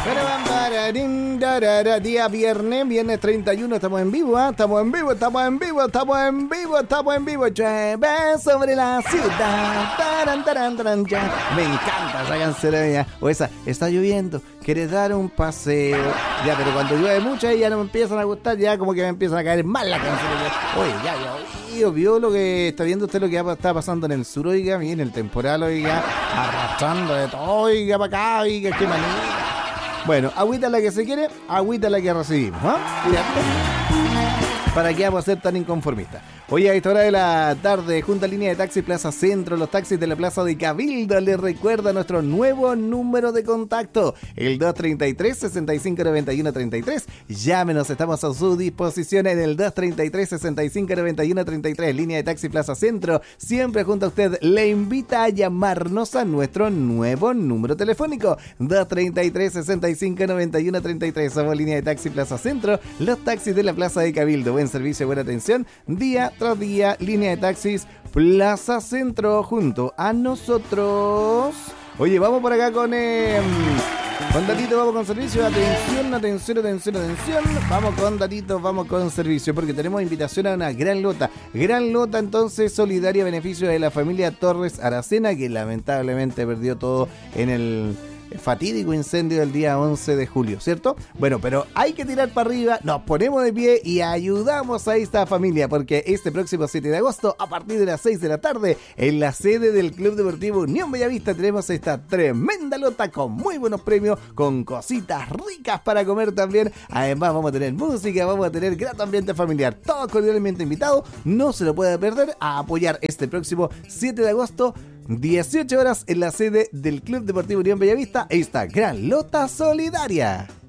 Día viernes 31, estamos en vivo, ¿eh? Estamos en vivo. Llueve sobre la ciudad. Taran, ya. Me encanta esa canción. O esa, está lloviendo, quieres dar un paseo. Ya, pero cuando llueve mucho ya no me empiezan a gustar, ya como que me empiezan a caer mal las canciones. Oye, ya, vio lo que está viendo usted, lo que está pasando en el sur, oiga, viene el temporal, oiga, arrastrando de todo, oiga, para acá, oiga, qué manera. Bueno, agüita la que se quiere, agüita la que recibimos, ¿eh? ¿Para qué vamos a ser tan inconformistas? Hoy a esta hora de la tarde, junto a Línea de Taxi Plaza Centro, los taxis de la Plaza de Cabildo les recuerda nuestro nuevo número de contacto, el 233-6591-33. Llámenos, estamos a su disposición en el 233-6591-33. Línea de Taxi Plaza Centro, siempre junto a usted, le invita a llamarnos a nuestro nuevo número telefónico, 233-6591-33. Somos Línea de Taxi Plaza Centro, los taxis de la Plaza de Cabildo. Buen servicio, buena atención, día tras día. Línea de Taxis Plaza Centro, junto a nosotros. Oye, vamos por acá con Datito, vamos con servicio. Atención. Vamos con Datito, vamos con servicio, porque tenemos invitación a una gran lota entonces solidaria a beneficio de la familia Torres Aracena, que lamentablemente perdió todo en el fatídico incendio del día 11 de julio, ¿cierto? Bueno, pero hay que tirar para arriba, nos ponemos de pie y ayudamos a esta familia, porque este próximo 7 de agosto, a partir de las 6 de la tarde, en la sede del Club Deportivo Unión Bellavista, tenemos esta tremenda lota con muy buenos premios, con cositas ricas para comer también. Además, vamos a tener música, vamos a tener grato ambiente familiar, todos cordialmente invitados, no se lo puede perder, a apoyar este próximo 7 de agosto, 18 horas en la sede del Club Deportivo Unión Bellavista, esta gran lota solidaria.